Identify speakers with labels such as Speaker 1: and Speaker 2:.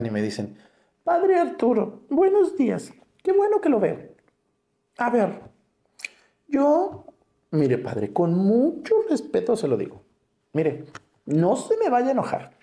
Speaker 1: y me dicen, Padre Arturo, buenos días, qué bueno que lo veo. A ver, yo, mire, padre, con mucho respeto se lo digo. Mire, no se me vaya a enojar,